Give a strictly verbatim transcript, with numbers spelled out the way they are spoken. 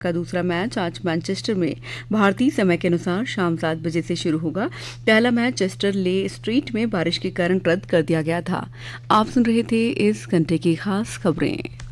का दूसरा मैच आज मैनचेस्टर में भारतीय समय के अनुसार शाम सात बजे से शुरू होगा। पहला मैच चेस्टर ले स्ट्रीट में बारिश के कारण रद्द कर दिया गया था। आप सुन रहे थे इस घंटे की खास खबरें।